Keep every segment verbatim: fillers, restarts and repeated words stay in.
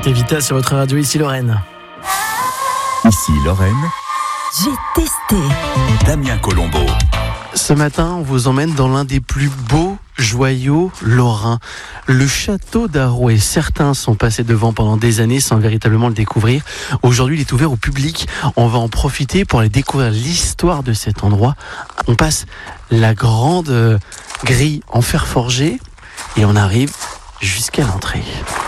C'était Vita sur votre radio, ici Lorraine. Ici Lorraine. J'ai testé. Damien Colombo. Ce matin, on vous emmène dans l'un des plus beaux joyaux lorrains, le château d'Arouet. Certains sont passés devant pendant des années sans véritablement le découvrir. Aujourd'hui, il est ouvert au public. On va en profiter pour aller découvrir l'histoire de cet endroit. On passe la grande euh, grille en fer forgé et on arrive jusqu'à l'entrée.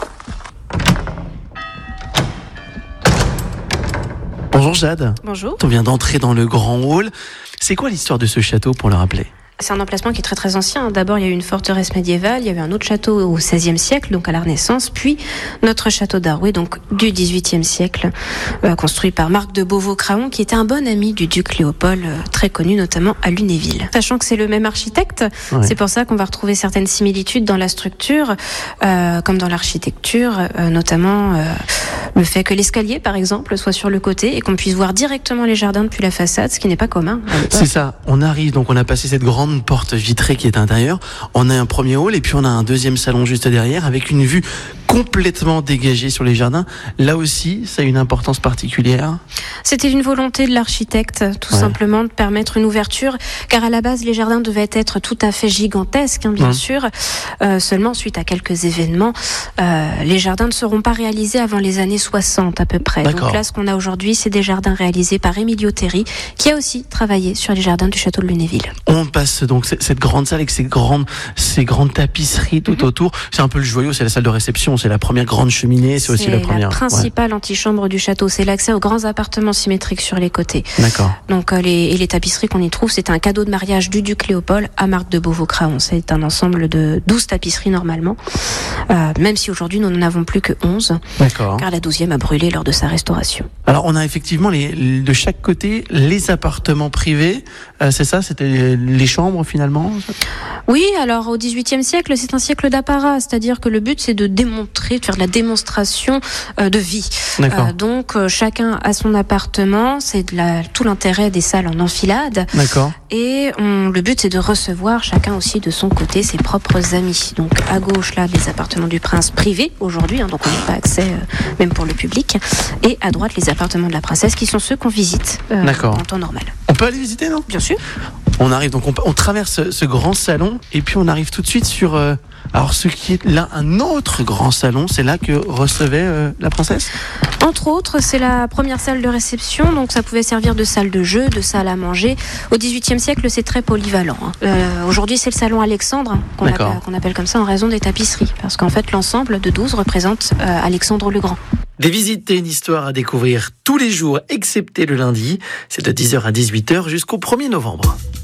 Bonjour Jade. Bonjour. On vient d'entrer dans le grand hall. C'est quoi l'histoire de ce château pour le rappeler ? C'est un emplacement qui est très très ancien. D'abord, il y a eu une forteresse médiévale, il y avait un autre château au seizième siècle, donc à la Renaissance, puis notre château d'Arouet, donc du dix-huitième siècle, euh, construit par Marc de Beauvau-Craon, qui était un bon ami du duc Léopold, euh, très connu notamment à Lunéville. Sachant que c'est le même architecte, ouais. C'est pour ça qu'on va retrouver certaines similitudes dans la structure, euh, comme dans l'architecture, euh, notamment euh, le fait que l'escalier, par exemple, soit sur le côté et qu'on puisse voir directement les jardins depuis la façade, ce qui n'est pas commun. C'est ça, on arrive, donc on a passé cette grande porte vitrée qui est à l'intérieur, on a un premier hall et puis on a un deuxième salon juste derrière avec une vue complètement dégagée sur les jardins. Là aussi, ça a une importance particulière. C'était une volonté de l'architecte, tout ouais. simplement, de permettre une ouverture, car à la base, les jardins devaient être tout à fait gigantesques, hein, bien ouais. sûr. Euh, seulement, suite à quelques événements, euh, les jardins ne seront pas réalisés avant les années soixante à peu près. D'accord. Donc là, ce qu'on a aujourd'hui, c'est des jardins réalisés par Emilio Terri, qui a aussi travaillé sur les jardins du château de Lunéville. On passe donc cette grande salle avec ces grandes, ces grandes tapisseries tout mm-hmm. autour. C'est un peu le joyau, c'est la salle de réception, c'est la première grande cheminée, c'est, c'est aussi la première. C'est la principale ouais. antichambre du château, c'est l'accès aux grands appartements symétriques sur les côtés. D'accord. Donc euh, les, et les tapisseries qu'on y trouve, c'est un cadeau de mariage du duc Léopold à Marc de Beauvau-Craon. C'est un ensemble de douze tapisseries normalement, euh, même si aujourd'hui nous n'en avons plus que onze. D'accord. Car la douzième a brûlé lors de sa restauration. Alors on a effectivement les, de chaque côté les appartements privés, euh, c'est ça, c'était les chambres finalement. Oui, alors au dix-huitième siècle, c'est un siècle d'apparat, c'est-à-dire que le but c'est de démontrer, de faire de la démonstration euh, de vie. D'accord. Euh, donc euh, chacun a son appartement, c'est de la, tout l'intérêt des salles en enfilade. D'accord. Et on, le but c'est de recevoir chacun aussi de son côté ses propres amis. Donc à gauche là les appartements du prince privés aujourd'hui, hein, donc on n'a pas accès euh, même pour le public. Et à droite les appartements de la princesse qui sont ceux qu'on visite euh, en temps normal. On peut aller visiter, non ? Bien sûr. On arrive donc on, on traverse ce, ce grand salon et puis on arrive tout de suite sur euh, alors ce qui est là un autre grand salon, c'est là que recevait euh, la princesse. Entre autres, c'est la première salle de réception, donc ça pouvait servir de salle de jeu, de salle à manger. Au dix-huitième siècle, c'est très polyvalent. Hein. Euh, aujourd'hui, c'est le salon Alexandre qu'on appelle, qu'on appelle comme ça en raison des tapisseries, parce qu'en fait, l'ensemble de douze représente euh, Alexandre le Grand. Des visites et une histoire à découvrir tous les jours, excepté le lundi. C'est de dix heures à dix-huit heures jusqu'au premier novembre.